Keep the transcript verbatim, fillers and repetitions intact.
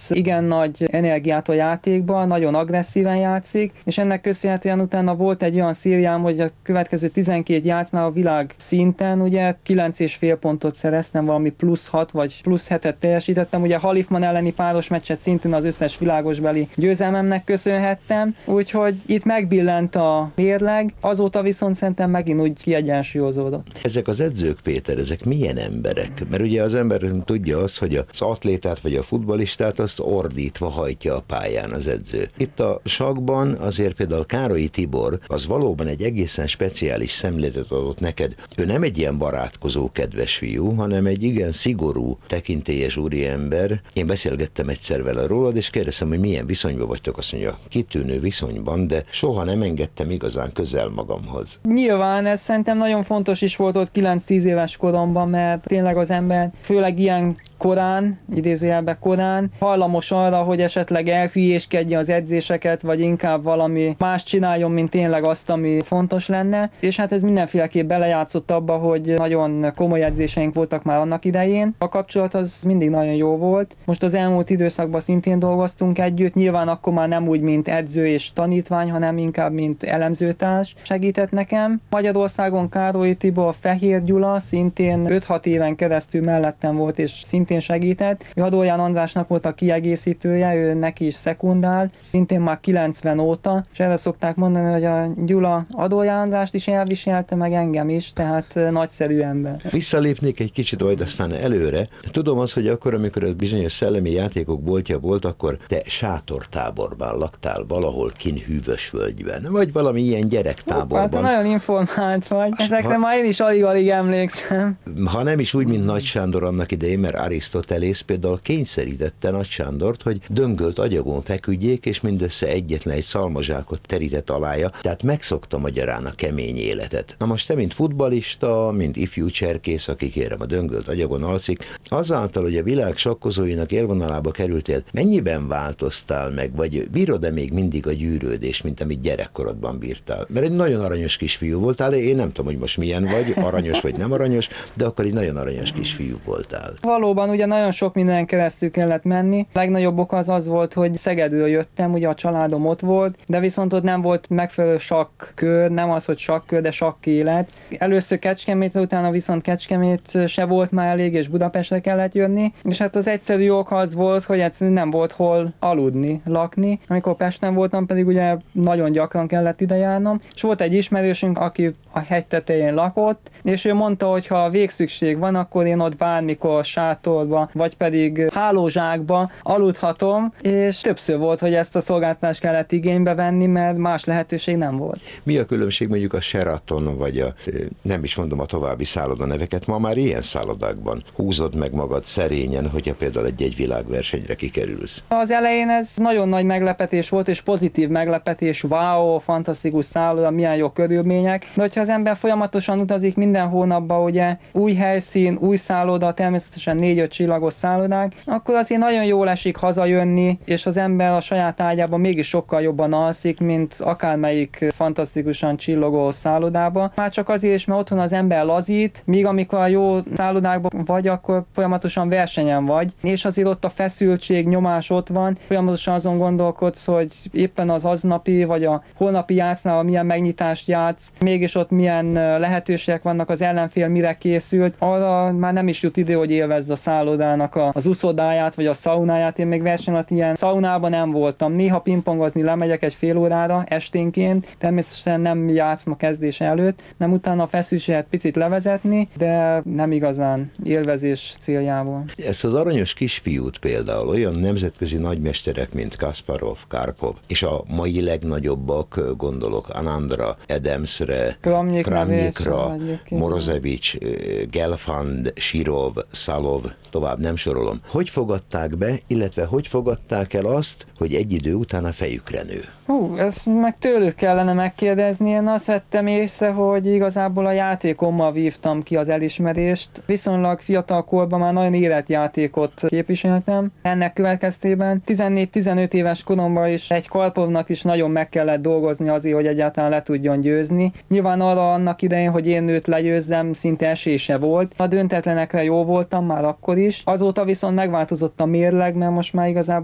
tesz igen nagy energiát a játékban, nagyon agresszíven játszik, és ennek köszönhetően utána volt egy olyan szériám, hogy a következő tizenkét játszmában a világ szinten ugye kilenc és fél pontot szereztem, valami plusz hat vagy plusz hetet teljesítettem. Ugye Halifman elleni páros meccset szintén az összes világosbeli győzelmemnek köszönhettem, úgyhogy itt megbillent a mérleg, azóta viszont szerintem megint úgy kiegyensúlyozódott. Ezek az edzők, Péter, ezek milyen emberek? Mert ugye az ember tudja azt, hogy az atlétát vagy a futballistát azt ordítva hajtja a pályán az edző. Itt a sakkban azért például Károlyi Tibor az valóban egy egészen speciális szemléletet adott neked. Ő nem egy ilyen barátkozó kedves fiú, hanem egy igen szigorú, tekintélyes úriember. Én beszélgettem egyszer vele rólad, és kérdeztem, hogy milyen viszonyban vagytok. Azt mondja, kitűnő viszonyban, de soha nem engedtem igazán közel magamhoz. Nyilván ez szerintem nagyon fontos is volt ott kilenc-tíz éves koromban, mert tényleg az ember, főleg ilyen korán, idézőjelben korán, hajlamos arra, hogy esetleg elhülyéskedjen az edzéseket, vagy inkább valami más csináljon, mint tényleg azt, ami fontos lenne. És hát ez mindenféleképp belejátszott abba, hogy nagyon komoly edzéseink voltak már annak idején. A kapcsolat az mindig nagyon jó volt. Most az elmúlt időszakban szintén dolgoztunk együtt, nyilván akkor már nem úgy, mint edző és tanítvány, hanem inkább, mint elemzőtárs segített nekem. Magyarországon Károlyi Tibor, Fehér Gyula szintén öt-hat éven keresztül mellettem volt, és szintén segített. Ő Adorján Andrásnak volt a kiegészítője, ő neki is szekundál, szintén már kilencven óta, és erre szokták mondani, hogy a Gyula Adorján Andrást is elviselte, meg engem is, tehát nagyszerű ember. Visszalépnék egy kicsit, majd aztán előre. Tudom azt, hogy akkor, amikor a bizonyos szellemi játékok boltja volt, akkor te sátortáborban laktál valahol kin Hűvösvölgyben, vagy valami ilyen gyerektáborban. Ó, hát nagyon informált vagy. Ezekre ha, már én is alig-alig emlékszem. Ha nem is úgy, mint Nagy Sándor annak idején, mert Arisztotelész például kényszerítette Nagy Sándort, hogy döngölt agyagon feküdjék, és mindössze egyetlen egy szalmazsákot terített alája, tehát megszokta magyarán a kemény életet. Na most te, mint futballista, mint ifjú cserkész, aki kérem a döngölt agyagon alszik, azáltal, hogy a világ sakkozóinak élvonalába kerültél, mennyiben változtál meg, vagy bírod-e még mindig a gyűrődést, mint amit gyerekkorodban bírtál? Mert egy nagyon aranyos kisfiú voltál, én nem tudom, hogy most milyen vagy, aranyos vagy nem aranyos, de akkor egy nagyon aranyos kisfiú voltál. Valóban ugye nagyon sok minden keresztül kellett menni. A legnagyobb ok az az volt, hogy Szegedről jöttem, ugye a családom ott volt, de viszont ott nem volt megfelelő sakkör, nem az, hogy sakkör, de sakkélet. Először Kecskemétre, utána viszont Kecskemét se volt már elég, és Budapestre kellett jönni, és hát az egyszerű ok az volt, hogy egyszerűen nem volt hol aludni, lakni. Amikor Pesten voltam, pedig ugye nagyon gyakran kellett ide járnom, és volt egy ismerősünk, aki a hegy tetején lakott, és ő mondta, hogy ha végszükség van, akkor én ott bármikor sátorba, vagy pedig hálózsákba aludhatom, és többször volt, hogy ezt a szolgáltatást kellett igénybe venni, mert más lehetőség nem volt. Mi a különbség mondjuk a Sheraton, vagy a, nem is mondom a további szálloda neveket, ma már ilyen szállodákban húzod meg magad szerényen, hogyha például egy-egy világversenyre kikerülsz? Az elején ez nagyon nagy meglepetés volt, és pozitív meglepetés, wow, fantasztikus szálloda, milyen jó körülmények, de hogyha az ember folyamatosan utazik minden hónapban, ugye új helyszín, új szálloda, természetesen négy-öt csillagos szállodák, akkor azért nagyon jól esik hazajönni, és az ember a saját ágyában mégis sokkal jobban alszik, mint akármelyik fantasztikusan csillogó szállodába. Már csak azért is, mert otthon az ember lazít, míg amikor a jó szállodákban vagy, akkor folyamatosan versenyen vagy, és azért ott a feszültség, nyomás ott van, folyamatosan azon gondolkodsz, hogy éppen az aznapi, vagy a holnapi játszmában milyen megnyitást játsz, mégis ott milyen lehetőségek vannak, az ellenfél mire készült, arra már nem is jut idő, hogy élvezd a szállodának a, az uszodáját, vagy a szaunáját. Én még verseny alatt ilyen szaunában nem voltam. Néha pingpongozni lemegyek egy fél órára esténként, természetesen nem játszma kezdése előtt, nem utána a feszültséget picit levezetni, de nem igazán élvezés céljából. Ezt az aranyos kisfiút például olyan nemzetközi nagymesterek, mint Kasparov, Karpov, és a mai legnagyobbak, gondolok Anandra, Adamsre, Kramnikra, Morozevic, Gelfand, Sirov, Szalov, tovább nem sorolom. Hogy fogadták be, illetve hogy fogadták el azt, hogy egy idő után a fejükre nő? Hú, ezt meg tőlük kellene megkérdezni. Én azt vettem észre, hogy igazából a játékommal vívtam ki az elismerést. Viszonylag fiatal korban már nagyon érett játékot képviseltem. Ennek következtében tizennégy-tizenöt éves koromban is egy Karpovnak is nagyon meg kellett dolgozni azért, hogy egyáltalán le tudjon győzni. Nyilván arra annak idején, hogy én őt legyőzzem, szinte esése volt. A döntetlenekre jó voltam már akkor is. Azóta viszont megváltozott a mérleg, mert most már igazából